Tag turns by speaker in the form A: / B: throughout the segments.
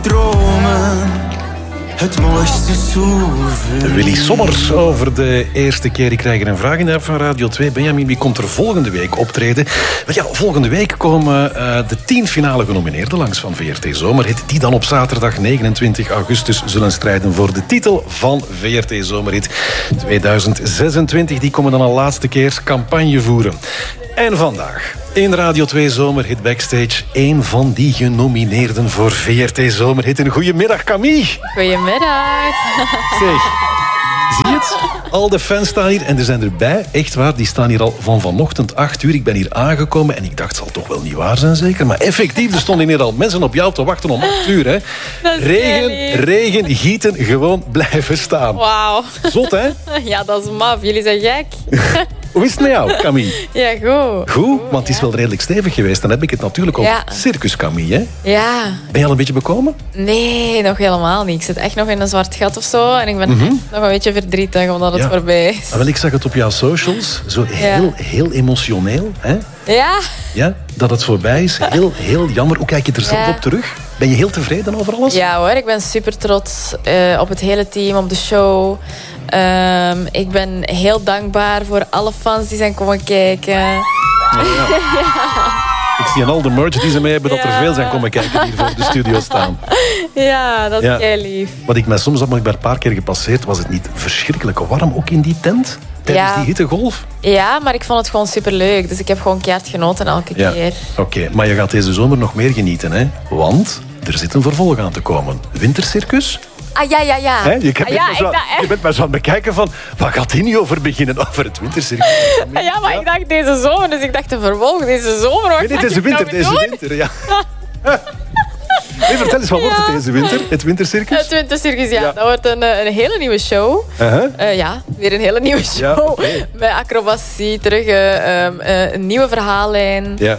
A: Dromen, het mooiste souvenir.
B: Willy Sommers over de eerste keer. Ik krijg er een vraag in de app van Radio 2. Benjamin, wie komt er volgende week optreden? Wel ja, volgende week komen de 10 finale genomineerden langs van VRT Zomerhit, die dan op zaterdag 29 augustus zullen strijden voor de titel van VRT Zomerhit 2026. Die komen dan al laatste keer campagne voeren. En vandaag in Radio 2 Zomerhit Backstage één van die genomineerden voor VRT Zomerhit. Een goedemiddag, Camille.
C: Goedemiddag.
B: Zeg, zie je het? Al de fans staan hier en er zijn erbij, echt waar, die staan hier al van vanochtend 8 uur. Ik ben hier aangekomen en ik dacht, het zal toch wel niet waar zijn zeker? Maar effectief, er stonden hier al mensen op jou te wachten om 8 uur. Hè. Regen, gieten, gewoon blijven staan.
C: Wauw.
B: Zot, hè?
C: Ja, dat is maf. Jullie zijn gek.
B: Hoe is het met jou, Camille?
C: Ja, goed.
B: Goed, want het is wel redelijk stevig geweest. Dan heb ik het natuurlijk over Circus Camille, hè?
C: Ja.
B: Ben je al een beetje bekomen?
C: Nee, nog helemaal niet. Ik zit echt nog in een zwart gat of zo. En ik ben echt nog een beetje verdrietig omdat het voorbij is.
B: Wel, ik zag het op jouw socials. Zo heel emotioneel, hè?
C: Ja.
B: Ja, dat het voorbij is. Heel jammer. Hoe kijk je er zelf op terug? Ben je heel tevreden over alles?
C: Ja hoor, ik ben super trots op het hele team, op de show. Ik ben heel dankbaar voor alle fans die zijn komen kijken. Ja.
B: Ik zie aan al de merch die ze mee hebben dat er veel zijn komen kijken hier voor de studio staan.
C: Ja, dat is heel lief.
B: Wat ik mij soms heb ik ben een paar keer gepasseerd, was het niet verschrikkelijk warm ook in die tent? Tijdens die hittegolf?
C: Ja, maar ik vond het gewoon superleuk. Dus ik heb gewoon keihard genoten elke keer.
B: Oké, maar je gaat deze zomer nog meer genieten, hè? Want er zit een vervolg aan te komen. Wintercircus?
C: Ah, ja.
B: Hè? Je bent maar zo aan het bekijken van, wat gaat die nu over beginnen? Over het wintercircus?
C: Ja, maar ik dacht deze zomer, dus ik dacht de vervolg deze zomer.
B: Nee, deze winter, ja. Nee, vertel eens, wat wordt het deze winter? Het wintercircus?
C: Het wintercircus, ja. Dat wordt een hele nieuwe show. Weer een hele nieuwe show.
B: Ja, okay.
C: Met acrobatie, terug een nieuwe verhaallijn.
B: Ja.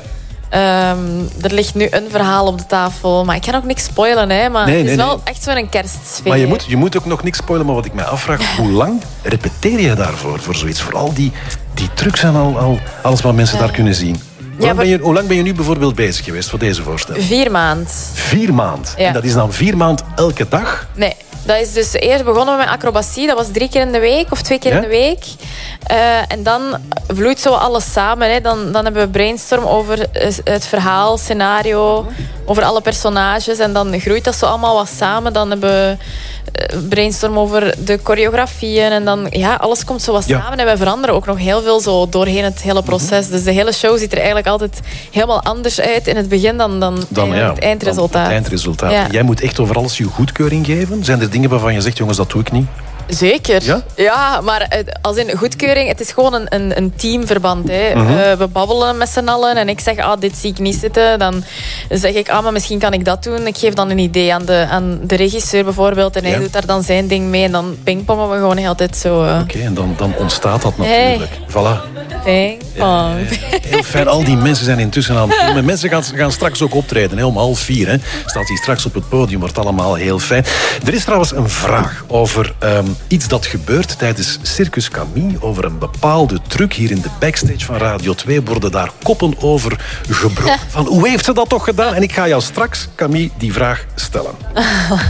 C: Er ligt nu een verhaal op de tafel. Maar ik kan ook niks spoilen, hè. Maar het is wel echt zo'n kerstsfeer.
B: Maar je moet ook nog niks spoilen. Maar wat ik mij afvraag, hoe lang repeteer je daarvoor? Voor zoiets, voor al die trucs en al alles wat mensen daar kunnen zien. Hoe lang ben je nu bijvoorbeeld bezig geweest voor deze voorstelling?
C: 4 maanden.
B: 4 maanden? Ja. En dat is dan 4 maanden elke dag?
C: Nee. Dat is dus eerst begonnen met acrobatie. Dat was 3 keer in de week of 2 keer in de week. En dan vloeit zo alles samen. Hè. Dan hebben we brainstorm over het verhaal, scenario, over alle personages. En dan groeit dat zo allemaal wat samen. Dan hebben we brainstorm over de choreografieën. En dan, alles komt zo wat samen. En wij veranderen ook nog heel veel zo doorheen het hele proces. Dus de hele show ziet er eigenlijk altijd helemaal anders uit in het begin dan het eindresultaat.
B: Het eindresultaat. Ja. Jij moet echt over alles je goedkeuring geven. Zijn er dingen waarvan je zegt, jongens, dat doe ik niet?
C: Zeker. Ja, maar als in goedkeuring, het is gewoon een teamverband. Hè. We babbelen met z'n allen en ik zeg, dit zie ik niet zitten. Dan zeg ik, maar misschien kan ik dat doen. Ik geef dan een idee aan de regisseur bijvoorbeeld en hij doet daar dan zijn ding mee en dan pingpongen we gewoon altijd zo.
B: Oké, en dan ontstaat dat natuurlijk. Voilà.
C: Pingpong.
B: Heel fijn, al die mensen zijn intussen aan het filmen. Mensen gaan straks ook optreden, hè, om 3:30. Hè. Staat hij straks op het podium, wordt allemaal heel fijn. Er is trouwens een vraag over iets dat gebeurt tijdens Circus Camille, over een bepaalde truc hier in de backstage van Radio 2. Worden daar koppen over gebroken. Van, hoe heeft ze dat toch gedaan? En ik ga jou straks, Camille, die vraag stellen.